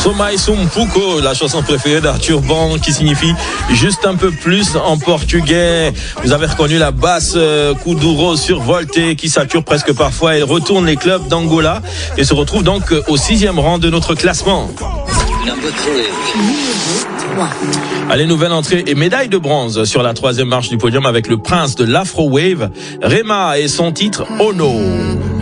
Somai Sumpuko, la chanson préférée d'Arthur Ban, qui signifie juste un peu plus en portugais. Vous avez reconnu la basse Kuduro survoltée qui sature presque parfois. Elle retourne les clubs d'Angola et se retrouve donc au 6e rang de notre classement. Allez, nouvelle entrée et médaille de bronze sur la 3e marche du podium avec le prince de l'Afro Wave, Rema, et son titre Ono.